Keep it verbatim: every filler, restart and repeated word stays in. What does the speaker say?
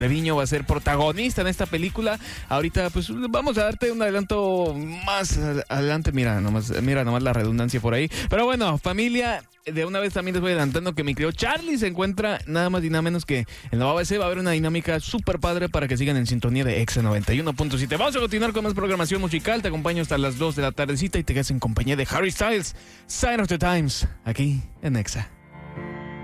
Treviño va a ser protagonista en esta película. Ahorita pues vamos a darte un adelanto más adelante. Mira nomás, mira nomás la redundancia por ahí. Pero bueno, familia, de una vez también les voy adelantando que mi querido Charlie se encuentra nada más y nada menos que en la U A B C. Va a haber una dinámica súper padre para que sigan en sintonía de Exa noventa y uno punto siete. Vamos a continuar con más programación musical. Te acompaño hasta las dos de la tardecita y te quedas en compañía de Harry Styles, Sign of the Times, aquí en Exa.